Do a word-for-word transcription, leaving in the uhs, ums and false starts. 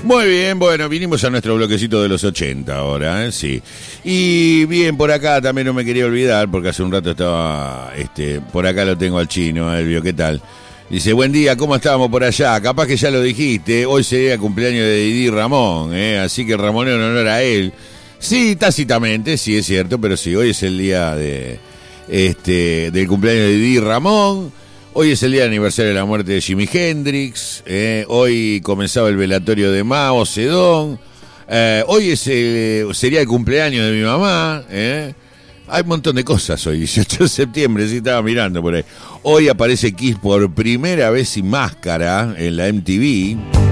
Muy bien, bueno, vinimos a nuestro bloquecito de los ochenta ahora, ¿eh? Sí. Y bien, por acá también no me quería olvidar, porque hace un rato estaba, este, por acá lo tengo al chino, Elvio, ¿qué tal? Dice, buen día, ¿cómo estábamos por allá? Capaz que ya lo dijiste, hoy sería el cumpleaños de Didi Ramón, ¿eh? Así que Ramón en honor a él. Sí, tácitamente, sí es cierto, pero sí, hoy es el día de, este, del cumpleaños de Didi Ramón. Hoy es el día de aniversario de la muerte de Jimi Hendrix, eh, hoy comenzaba el velatorio de Mao Zedong, eh, hoy es el, sería el cumpleaños de mi mamá, eh. Hay un montón de cosas hoy, dieciocho de septiembre, sí estaba mirando por ahí. Hoy aparece Kiss por primera vez sin máscara en la M T V.